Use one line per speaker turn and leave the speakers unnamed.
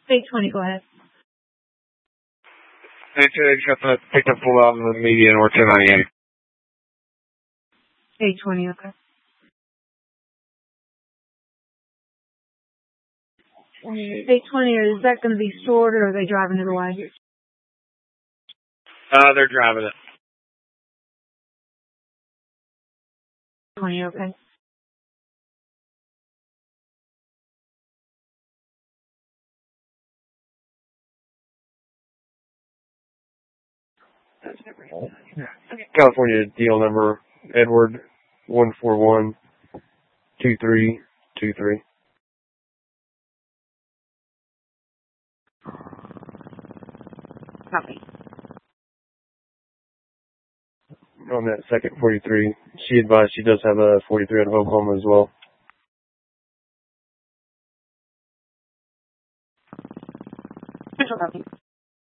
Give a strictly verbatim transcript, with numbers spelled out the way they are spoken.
eight twenty, go ahead.
eight twenty, just got the picked up full out in the median or ten ninety-eight.
eight twenty, okay. eight twenty, is that going to be stored or are they driving it away?
Uh, they're driving it.
twenty, okay.
California deal number, Edward, one four one two three two three.
Copy.
On that second forty-three, she advised she does have a forty-three out of Oklahoma as well.
Official copy.